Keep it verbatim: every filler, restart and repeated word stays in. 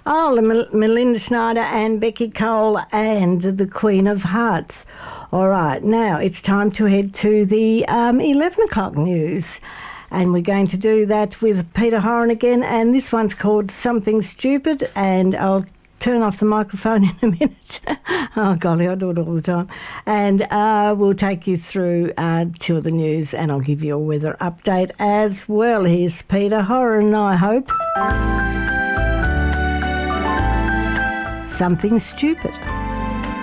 Oh, Mel- Melinda Schneider and Becky Cole and the Queen of Hearts. All right, now it's time to head to the um, eleven o'clock news. And we're going to do that with Peter Horan again. And this one's called Something Stupid. And I'll turn off the microphone in a minute. Oh, golly, I do it all the time. And uh, we'll take you through uh, to the news, and I'll give you a weather update as well. Here's Peter Horan, I hope. Something Stupid.